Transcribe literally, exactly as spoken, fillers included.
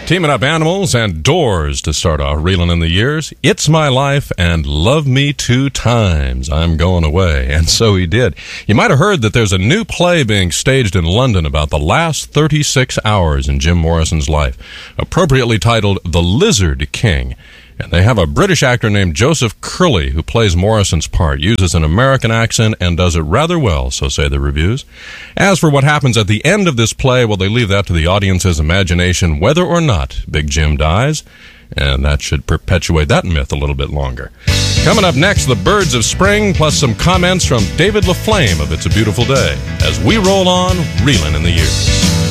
Teaming up Animals and Doors to start off Reelin' in the Years. It's My Life and Love Me Two Times. I'm Going Away. And so he did. You might have heard that there's a new play being staged in London about the last thirty-six hours in Jim Morrison's life, appropriately titled The Lizard King. And they have a British actor named Joseph Curley who plays Morrison's part, uses an American accent, and does it rather well, so say the reviews. As for what happens at the end of this play, well, they leave that to the audience's imagination, whether or not Big Jim dies. And that should perpetuate that myth a little bit longer. Coming up next, the Birds of Spring, plus some comments from David LaFlame of It's a Beautiful Day, as we roll on Reelin' in the Years.